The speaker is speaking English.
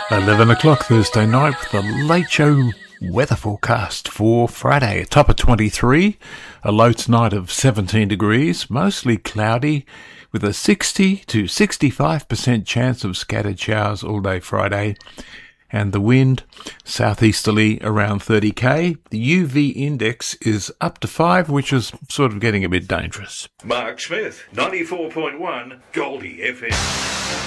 11 o'clock Thursday night with the Late Show weather forecast for Friday. A top of 23, a low tonight of 17 degrees, mostly cloudy with a 60 to 65% chance of scattered showers all day Friday. And the wind, southeasterly around 30k. The UV index is up to 5, which is sort of getting a bit dangerous. Mark Smith, 94.1 Goldie FM.